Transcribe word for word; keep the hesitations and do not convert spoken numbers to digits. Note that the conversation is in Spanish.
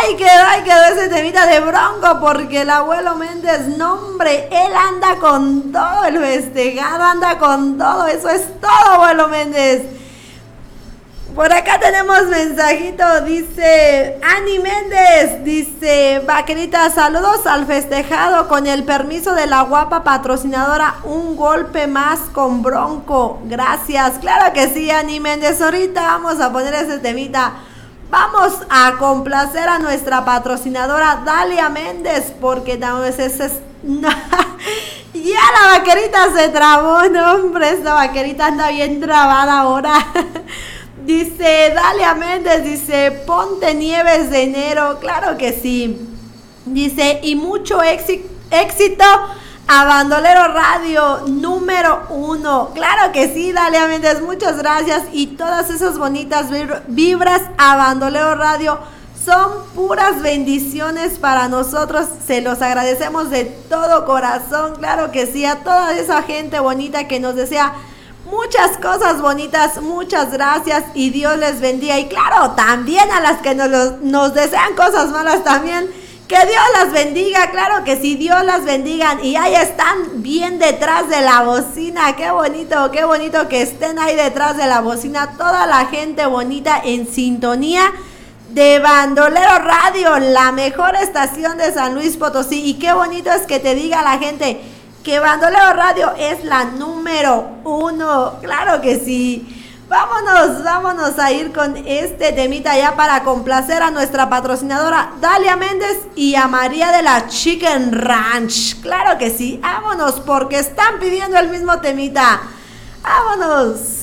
ahí quedó, ahí quedó ese temita de Bronco, porque el abuelo Méndez, no hombre, él anda con todo, el festejado anda con todo, eso es todo, abuelo Méndez. Por acá tenemos mensajito, dice Ani Méndez, dice, vaquerita, saludos al festejado, con el permiso de la guapa patrocinadora, un golpe más con Bronco, gracias. Claro que sí, Ani Méndez, ahorita vamos a poner ese temita. Vamos a complacer a nuestra patrocinadora Dalia Méndez, porque no, es, es, es no. Ya la vaquerita se trabó, no hombre, esta vaquerita anda bien trabada ahora. Dice Dalia Méndez, dice, ponte Nieves de enero, claro que sí. Dice, y mucho éxito a Bandolero Radio número uno. Claro que sí, Dalia Méndez, muchas gracias. Y todas esas bonitas vibras a Bandolero Radio son puras bendiciones para nosotros. Se los agradecemos de todo corazón. Claro que sí, a toda esa gente bonita que nos desea muchas cosas bonitas, muchas gracias y Dios les bendiga. Y claro, también a las que nos, nos desean cosas malas también, que Dios las bendiga, claro que sí, Dios las bendiga. Y ahí están bien detrás de la bocina, qué bonito, qué bonito que estén ahí detrás de la bocina, toda la gente bonita en sintonía de Bandolero Radio, la mejor estación de San Luis Potosí. Y qué bonito es que te diga la gente que Bandolero Radio es la número uno, claro que sí. Vámonos, vámonos a ir con este temita ya para complacer a nuestra patrocinadora Dalia Méndez y a María de la Chicken Ranch. Claro que sí, vámonos porque están pidiendo el mismo temita. Vámonos.